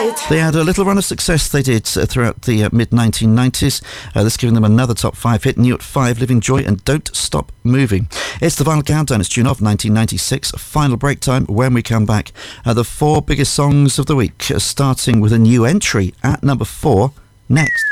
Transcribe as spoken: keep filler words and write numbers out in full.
right. They had a little run of success, they did, uh, throughout the uh, mid nineteen nineties. Uh, this giving them another top five hit, new at five, Living Joy and Don't Stop Moving. It's the Final Countdown. It's June of nineteen ninety-six. Final break time. When we come back, uh, the four biggest songs of the week, uh, starting with a new entry at number four next.